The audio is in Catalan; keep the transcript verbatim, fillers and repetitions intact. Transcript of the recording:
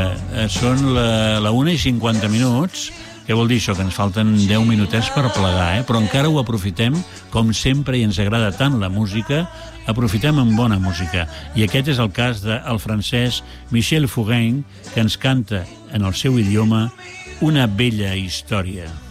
mira, són la, la una i cinquanta minuts. Què vol dir això? Que ens falten deu minutets per plegar, eh? Però encara ho aprofitem, com sempre, i ens agrada tant la música, aprofitem amb bona música. I aquest és el cas del francès Michel Fugain, que ens canta en el seu idioma una bella història.